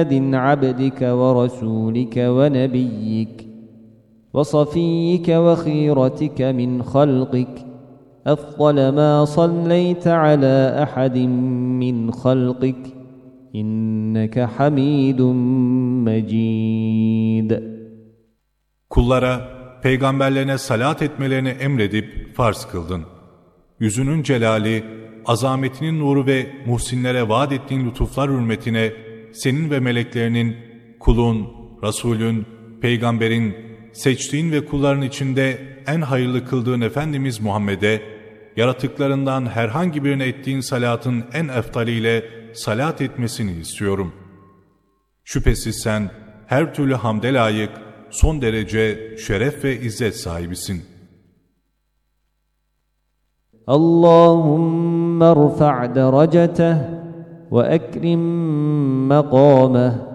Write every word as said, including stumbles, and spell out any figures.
عبدك ورسولك ونبيك وصفيك وخيرتك من خلقك أفضل ما صليت على أحد من خلقك إنك حميد مجيد. Kullara, peygamberlerine salat etmelerini emredip farz kıldın. Yüzünün celali, azametinin nuru ve muhsinlere vaat ettiğin lütuflar hürmetine senin ve meleklerinin, kulun, Resulün, peygamberin, seçtiğin ve kulların içinde en hayırlı kıldığın Efendimiz Muhammed'e, yaratıklarından herhangi birine ettiğin salatın en eftaliyle salat etmesini istiyorum. Şüphesiz sen her türlü hamde layık, son derece şeref ve izzet sahibisin. Allahümme rfa' dereceteh ve ekrim mekameh